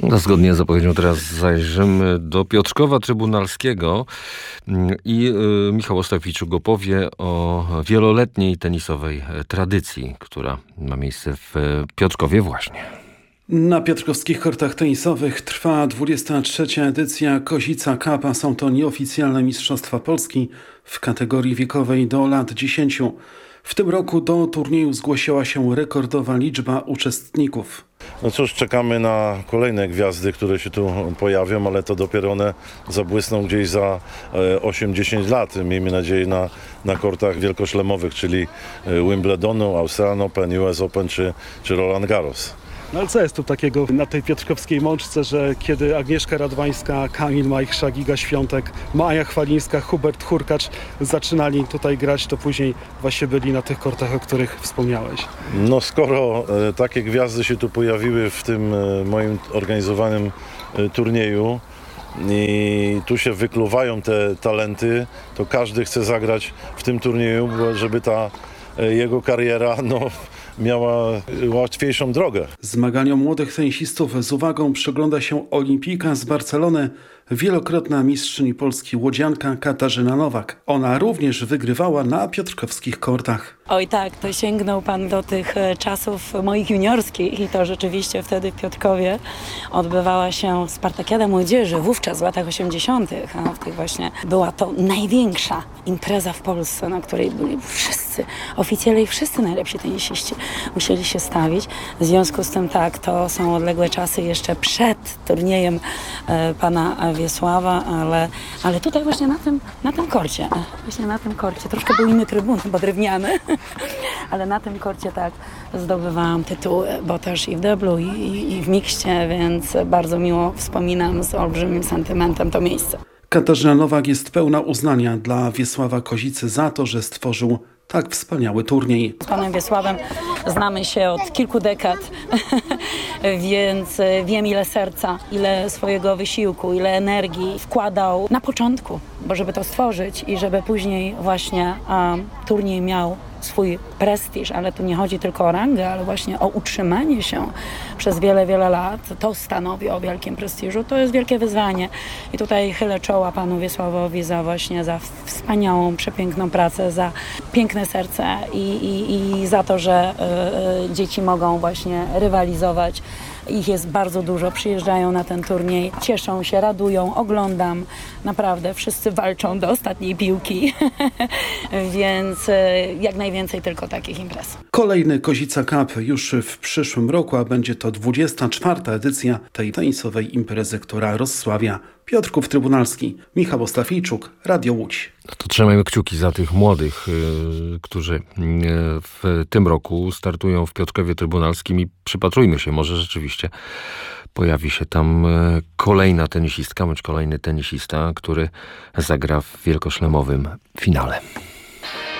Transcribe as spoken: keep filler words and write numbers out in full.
No, zgodnie z zapowiedzią teraz zajrzymy do Piotrkowa Trybunalskiego i y, Michał Ostaficzuk opowie o wieloletniej tenisowej tradycji, która ma miejsce w Piotrkowie właśnie. Na piotrkowskich kortach tenisowych trwa dwudziesta trzecia edycja Kozica Cup, a są to nieoficjalne mistrzostwa Polski w kategorii wiekowej do lat dziesięciu. W tym roku do turnieju zgłosiła się rekordowa liczba uczestników. No cóż, czekamy na kolejne gwiazdy, które się tu pojawią, ale to dopiero one zabłysną gdzieś za osiem dziesięć lat. Miejmy nadzieję na, na kortach wielkoszlemowych, czyli Wimbledonu, Australian Open, U S Open czy, czy Roland Garros. No ale co jest tu takiego na tej piotrkowskiej mączce, że kiedy Agnieszka Radwańska, Kamil Majchrza, Giga Świątek, Maja Chwalińska, Hubert Hurkacz zaczynali tutaj grać, to później właśnie byli na tych kortach, o których wspomniałeś. No skoro e, takie gwiazdy się tu pojawiły w tym e, moim organizowanym e, turnieju i tu się wykluwają te talenty, to każdy chce zagrać w tym turnieju, żeby ta e, jego kariera no, miała łatwiejszą drogę. Zmaganiom młodych tenisistów z uwagą przygląda się olimpijka z Barcelony, wielokrotna mistrzyni Polski łodzianka Katarzyna Nowak. Ona również wygrywała na piotrkowskich kortach. Oj tak, to sięgnął pan do tych czasów moich juniorskich i to rzeczywiście wtedy w Piotrkowie odbywała się Spartakiada Młodzieży, wówczas w latach osiemdziesiątych. A w tych właśnie była to największa impreza w Polsce, na której byli wszyscy oficjele i wszyscy najlepsi tenisiści musieli się stawić. W związku z tym tak, to są odległe czasy jeszcze przed turniejem e, pana Wiesława, ale, ale tutaj właśnie na tym, na tym korcie, właśnie na tym korcie, troszkę był inny trybun, bo drewniany, ale na tym korcie tak zdobywałam tytuły, bo też i w deblu, i, i, i w mikście, więc bardzo miło wspominam z olbrzymim sentymentem to miejsce. Katarzyna Nowak jest pełna uznania dla Wiesława Kozicy za to, że stworzył tak wspaniały turniej. Z panem Wiesławem znamy się od kilku dekad, więc wiem ile serca, ile swojego wysiłku, ile energii wkładał na początku, bo żeby to stworzyć i żeby później właśnie um, turniej miał swój prestiż, ale tu nie chodzi tylko o rangę, ale właśnie o utrzymanie się przez wiele, wiele lat. To stanowi o wielkim prestiżu. To jest wielkie wyzwanie. I tutaj chylę czoła panu Wiesławowi za właśnie za wspaniałą, przepiękną pracę, za piękne serce i, i, i za to, że y, y, dzieci mogą właśnie rywalizować. Ich jest bardzo dużo, przyjeżdżają na ten turniej, cieszą się, radują, oglądam. Naprawdę wszyscy walczą do ostatniej piłki, więc jak najwięcej tylko takich imprez. Kolejny Kozica Cup już w przyszłym roku, a będzie to dwudziesta czwarta edycja tej tenisowej imprezy, która rozsławia Piotrków Trybunalski. Michał Ostaficzuk, Radio Łódź. To trzymajmy kciuki za tych młodych, yy, którzy yy, w tym roku startują w Piotrkowie Trybunalskim i przypatrujmy się, może rzeczywiście pojawi się tam yy, kolejna tenisistka, bądź kolejny tenisista, który zagra w wielkoszlemowym finale.